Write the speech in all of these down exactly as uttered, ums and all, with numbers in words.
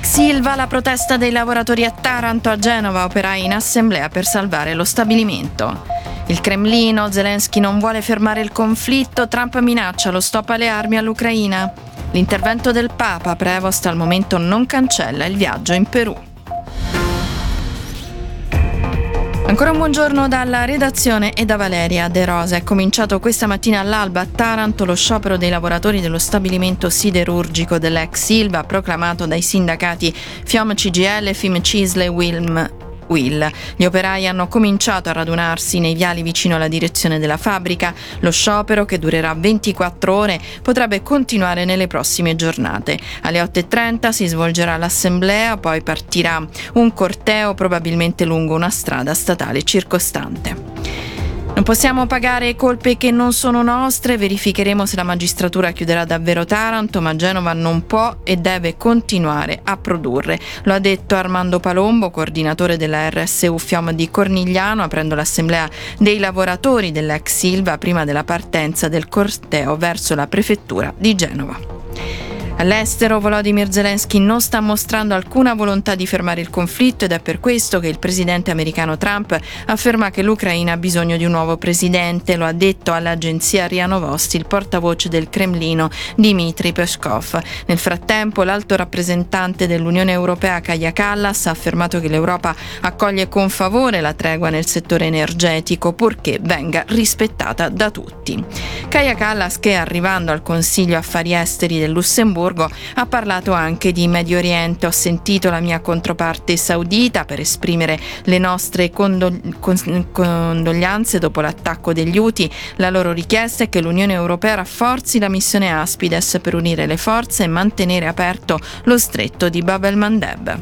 Ex Ilva, la protesta dei lavoratori a Taranto, a Genova, operai in assemblea per salvare lo stabilimento. Il Cremlino, Zelensky non vuole fermare il conflitto, Trump minaccia lo stop alle armi all'Ucraina. L'intervento del Papa, Prevost al momento non cancella il viaggio in Perù. Ancora un buongiorno dalla redazione e da Valeria De Rosa. È cominciato questa mattina all'alba a Taranto lo sciopero dei lavoratori dello stabilimento siderurgico dell'ex Ilva, proclamato dai sindacati FIOM C G I L, FIMCISL e WILM. Will. Gli operai hanno cominciato a radunarsi nei viali vicino alla direzione della fabbrica. Lo sciopero, che durerà ventiquattro ore, potrebbe continuare nelle prossime giornate. Alle otto e trenta si svolgerà l'assemblea, poi partirà un corteo probabilmente lungo una strada statale circostante. Non possiamo pagare colpe che non sono nostre, verificheremo se la magistratura chiuderà davvero Taranto, ma Genova non può e deve continuare a produrre. Lo ha detto Armando Palombo, coordinatore della R S U FIOM di Cornigliano, aprendo l'assemblea dei lavoratori dell'ex Ilva prima della partenza del corteo verso la prefettura di Genova. All'estero, Volodymyr Zelensky non sta mostrando alcuna volontà di fermare il conflitto ed è per questo che il presidente americano Trump afferma che l'Ucraina ha bisogno di un nuovo presidente. Lo ha detto all'agenzia R I A Novosti il portavoce del Cremlino Dmitry Peskov. Nel frattempo, l'alto rappresentante dell'Unione Europea Kaja Kallas ha affermato che l'Europa accoglie con favore la tregua nel settore energetico, purché venga rispettata da tutti. Kaja Kallas, che arrivando al Consiglio Affari Esteri del Lussemburgo ha parlato anche di Medio Oriente. Ho sentito la mia controparte saudita per esprimere le nostre condol- con- condoglianze dopo l'attacco degli Houthi. La loro richiesta è che l'Unione Europea rafforzi la missione Aspides per unire le forze e mantenere aperto lo stretto di Bab el-Mandeb.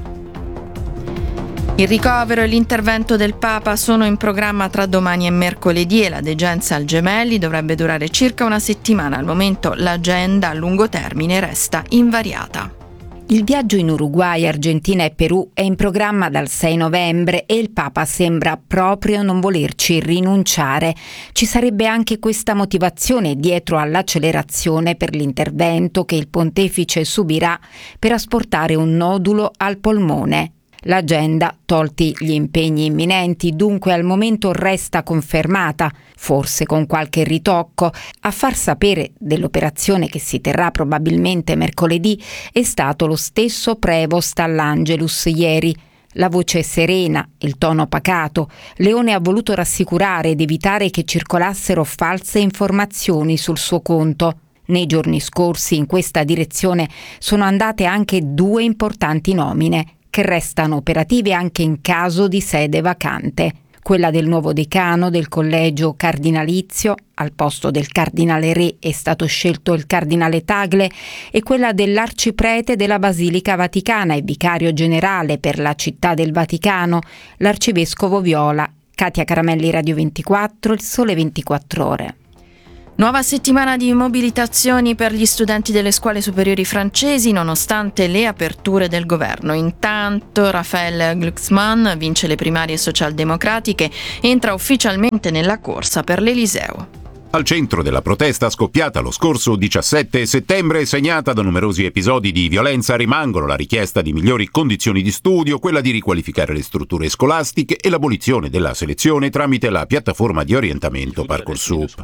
Il ricovero e l'intervento del Papa sono in programma tra domani e mercoledì e la degenza al Gemelli dovrebbe durare circa una settimana. Al momento l'agenda a lungo termine resta invariata. Il viaggio in Uruguay, Argentina e Perù è in programma dal sei novembre e il Papa sembra proprio non volerci rinunciare. Ci sarebbe anche questa motivazione dietro all'accelerazione per l'intervento che il pontefice subirà per asportare un nodulo al polmone. L'agenda, tolti gli impegni imminenti, dunque al momento resta confermata, forse con qualche ritocco. A far sapere dell'operazione che si terrà probabilmente mercoledì è stato lo stesso Prevost all'Angelus ieri. La voce serena, il tono pacato, Leone ha voluto rassicurare ed evitare che circolassero false informazioni sul suo conto. Nei giorni scorsi in questa direzione sono andate anche due importanti nomine, che restano operative anche in caso di sede vacante. Quella del nuovo decano del collegio cardinalizio, al posto del cardinale Re è stato scelto il cardinale Tagle, e quella dell'arciprete della Basilica Vaticana e vicario generale per la città del Vaticano, l'arcivescovo Viola. Katia Caramelli, Radio ventiquattro, Il Sole ventiquattro Ore. Nuova settimana di mobilitazioni per gli studenti delle scuole superiori francesi nonostante le aperture del governo. Intanto Raphaël Glucksmann vince le primarie socialdemocratiche e entra ufficialmente nella corsa per l'Eliseo. Al centro della protesta scoppiata lo scorso diciassette settembre, segnata da numerosi episodi di violenza, rimangono la richiesta di migliori condizioni di studio, quella di riqualificare le strutture scolastiche e l'abolizione della selezione tramite la piattaforma di orientamento Parcoursup.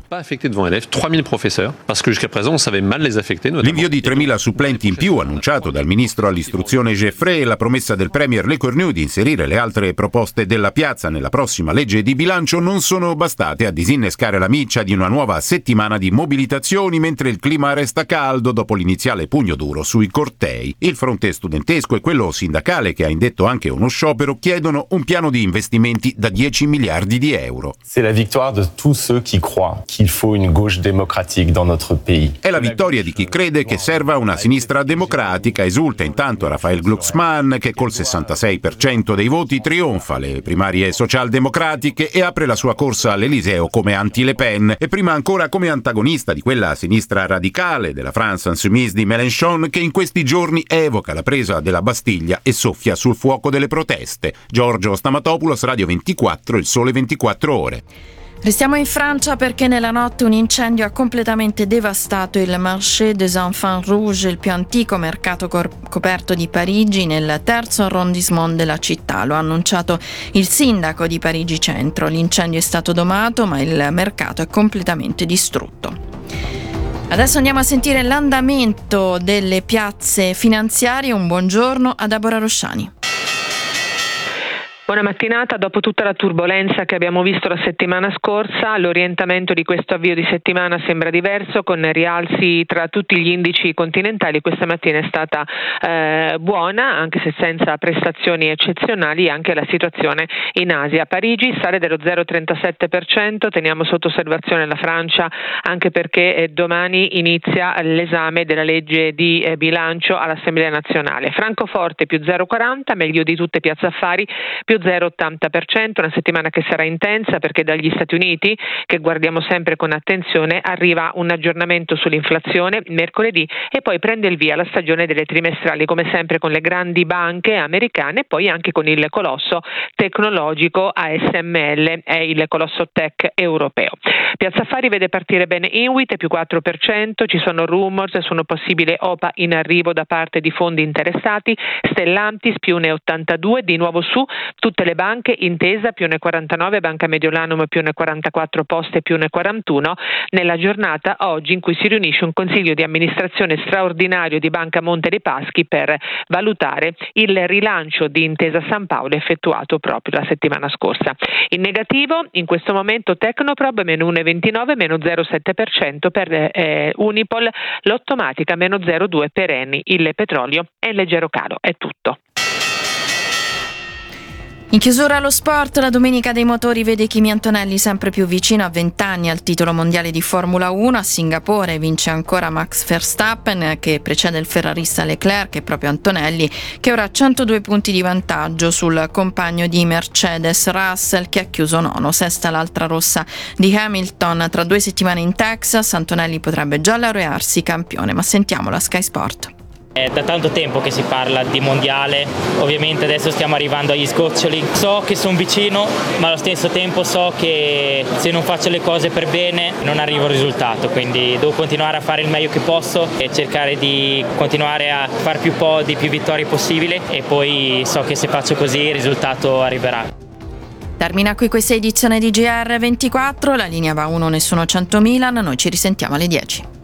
L'invio di tremila supplenti in più annunciato dal ministro all'istruzione Geffrey e la promessa del premier Lecornu di inserire le altre proposte della piazza nella prossima legge di bilancio non sono bastate a disinnescare la miccia di una nuova settimana di mobilitazioni, mentre il clima resta caldo dopo l'iniziale pugno duro sui cortei. Il fronte studentesco e quello sindacale, che ha indetto anche uno sciopero, chiedono un piano di investimenti da dieci miliardi di euro. C'est la victoire de tous ceux qui croient qu'il faut une gauche démocratique dans notre pays. È la vittoria di chi crede che serva una sinistra democratica, esulta intanto Raphaël Glucksmann, che col sessantasei per cento dei voti trionfa alle primarie socialdemocratiche e apre la sua corsa all'Eliseo come anti-Le Pen e prima ancora come antagonista di quella sinistra radicale della France Insoumise di Mélenchon, che in questi giorni evoca la presa della Bastiglia e soffia sul fuoco delle proteste. Giorgio Stamatopoulos, Radio ventiquattro, Il Sole ventiquattro Ore. Restiamo in Francia perché nella notte un incendio ha completamente devastato il Marché des Enfants Rouges, il più antico mercato cor- coperto di Parigi, nel terzo arrondissement della città. Lo ha annunciato il sindaco di Parigi Centro. L'incendio è stato domato, ma il mercato è completamente distrutto. Adesso andiamo a sentire l'andamento delle piazze finanziarie. Un buongiorno a Deborah Rosciani. Buona mattinata. Dopo tutta la turbolenza che abbiamo visto la settimana scorsa, l'orientamento di questo avvio di settimana sembra diverso, con rialzi tra tutti gli indici continentali. Questa mattina è stata eh, buona, anche se senza prestazioni eccezionali. Anche la situazione in Asia. Parigi sale dello zero virgola trentasette per cento, teniamo sotto osservazione la Francia, anche perché eh, domani inizia l'esame della legge di eh, bilancio all'Assemblea nazionale. Francoforte più zero virgola quaranta, meglio di tutte Piazza Affari, più zero virgola ottanta per cento, una settimana che sarà intensa perché dagli Stati Uniti, che guardiamo sempre con attenzione, arriva un aggiornamento sull'inflazione mercoledì e poi prende il via la stagione delle trimestrali, come sempre con le grandi banche americane e poi anche con il colosso tecnologico A S M L, è il colosso tech europeo. Piazza Affari vede partire bene Inwit, più quattro per cento, ci sono rumors su una possibile O P A in arrivo da parte di fondi interessati, Stellantis più uno virgola ottantadue, di nuovo su tutte le banche, Intesa più uno virgola quarantanove, Banca Mediolanum più uno virgola quarantaquattro, Poste più uno virgola quarantuno, nella giornata oggi in cui si riunisce un consiglio di amministrazione straordinario di Banca Monte dei Paschi per valutare il rilancio di Intesa San Paolo effettuato proprio la settimana scorsa. In negativo in questo momento Tecnoprob meno uno virgola ventinove, meno zero virgola sette per cento per eh, Unipol, Lottomatica meno zero virgola due per Eni, il petrolio è in leggero calo. È tutto. In chiusura allo sport, la domenica dei motori vede Kimi Antonelli sempre più vicino a vent'anni al titolo mondiale di Formula uno. A Singapore vince ancora Max Verstappen, che precede il ferrarista Leclerc e proprio Antonelli, che ora ha centodue punti di vantaggio sul compagno di Mercedes Russell, che ha chiuso nono. Sesta l'altra rossa di Hamilton. Tra due settimane in Texas Antonelli potrebbe già laurearsi campione, ma sentiamo la Sky Sport. È da tanto tempo che si parla di mondiale, ovviamente adesso stiamo arrivando agli sgoccioli. So che sono vicino, ma allo stesso tempo so che se non faccio le cose per bene non arrivo al risultato, quindi devo continuare a fare il meglio che posso e cercare di continuare a fare più podi, più vittorie possibile, e poi so che se faccio così il risultato arriverà. Termina qui questa edizione di G R ventiquattro, la linea va uno, nessuno centomila, noi ci risentiamo alle dieci.